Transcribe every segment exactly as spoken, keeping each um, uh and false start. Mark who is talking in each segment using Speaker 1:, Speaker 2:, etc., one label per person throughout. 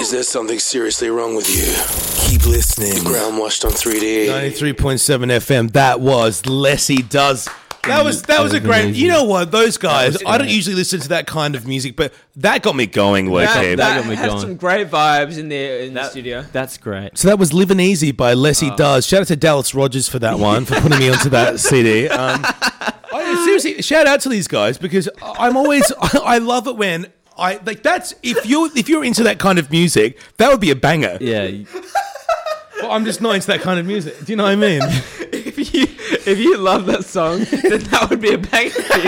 Speaker 1: Is there something seriously wrong with you? Keep listening. Ground washed on three D.
Speaker 2: ninety-three point seven F M. That was Leslie Does. That was that was a great. You know what? Those guys. I don't usually listen to that kind of music, but that got me going. Low
Speaker 3: That,
Speaker 2: key.
Speaker 3: that
Speaker 4: got me
Speaker 3: had
Speaker 4: going.
Speaker 3: some great vibes in there in the
Speaker 4: That-
Speaker 3: studio.
Speaker 4: That's great.
Speaker 2: So that was "Living Easy" by Leslie Does. Shout out to Dallas Rogers for that one, for putting me onto that C D. Um, I, seriously, shout out to these guys because I'm always. I love it when I like. That's if you if you're into that kind of music, that would be a banger.
Speaker 4: Yeah. you-
Speaker 2: Well, I'm just not into that kind of music. Do you know what I mean?
Speaker 3: If you if you love that song, then that would be a banger for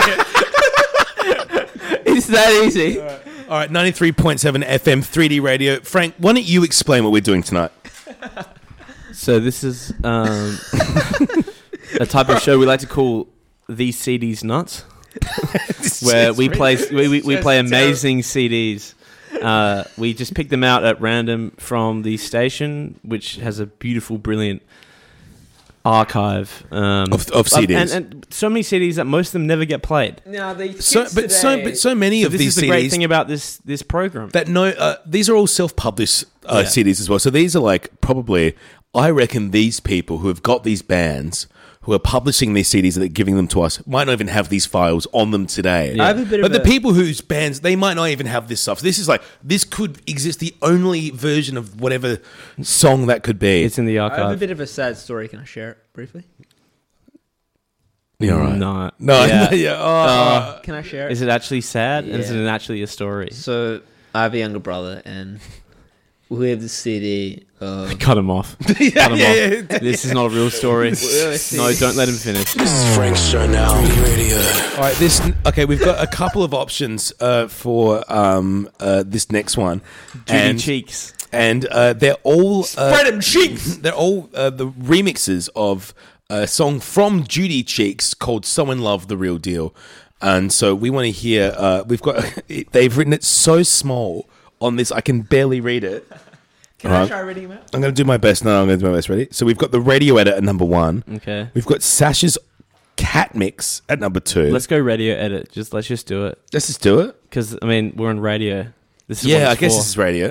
Speaker 3: you. It's that easy.
Speaker 2: All right, ninety-three point seven F M, three D radio. Frank, why don't you explain what we're doing tonight?
Speaker 4: So this is um, a type of show we like to call These C Ds Nuts, where we play we, we, we play amazing C Ds. Uh, we just pick them out at random from the station, which has a beautiful, brilliant archive um,
Speaker 2: Of- of C Ds.
Speaker 4: and, and so many C Ds that most of them never get played.
Speaker 3: Now the
Speaker 2: So,
Speaker 3: kids
Speaker 2: but so,
Speaker 3: today-
Speaker 2: but so many
Speaker 4: So
Speaker 2: of
Speaker 4: this
Speaker 2: these
Speaker 4: is the
Speaker 2: C Ds
Speaker 4: great thing about this this program.
Speaker 2: that no, uh, these are all self-published uh,
Speaker 4: Yeah.
Speaker 2: C Ds as well. So these are like probably, I reckon, these people who have got these bands who are publishing these C Ds that are giving them to us might not even have these files on them today.
Speaker 3: I have a bit
Speaker 2: but
Speaker 3: of
Speaker 2: the
Speaker 3: a-
Speaker 2: people whose bands, they might not even have this stuff. So this is like, this could exist, the only version of whatever song that could be.
Speaker 4: It's in the
Speaker 3: I have a
Speaker 4: archive.
Speaker 3: bit of a sad story. Can I share it briefly?
Speaker 2: Yeah, all right.
Speaker 4: No,
Speaker 2: No,
Speaker 4: Yeah.
Speaker 2: no, yeah. Oh,
Speaker 3: Can I share it?
Speaker 4: Is it actually sad? And is
Speaker 3: Yeah.
Speaker 4: it actually a story?
Speaker 3: So I have a younger brother, and we have the C D of.
Speaker 4: Cut him off.
Speaker 2: yeah,
Speaker 4: Cut him
Speaker 2: yeah,
Speaker 4: off.
Speaker 2: yeah.
Speaker 4: This is not a real story. No, don't let him finish.
Speaker 1: This is Frank's show now. three D radio.
Speaker 2: All right, this okay. We've got a couple of options uh, for um, uh, this next one,
Speaker 4: Judy
Speaker 2: and
Speaker 4: Cheeks.
Speaker 2: and uh, they're all uh,
Speaker 3: Spread 'em cheeks.
Speaker 2: They're all uh, the remixes of a song from Judy Cheeks called "So in Love, the Real Deal," and so we want to hear. Uh, we've got they've written it so small on this, I can barely read it.
Speaker 3: Can
Speaker 2: All
Speaker 3: I
Speaker 2: right.
Speaker 3: try reading them out?
Speaker 2: I'm going to do my best. No, I'm going to do my best. Ready? So we've got the radio edit at number one.
Speaker 4: Okay.
Speaker 2: We've got Sasha's Cat Mix at number two.
Speaker 4: Let's go radio edit. Just let's just do it.
Speaker 2: Let's just do it.
Speaker 4: Because I mean, we're on radio. This is
Speaker 2: Yeah,
Speaker 4: what
Speaker 2: I
Speaker 4: it's
Speaker 2: guess
Speaker 4: for.
Speaker 2: this is radio.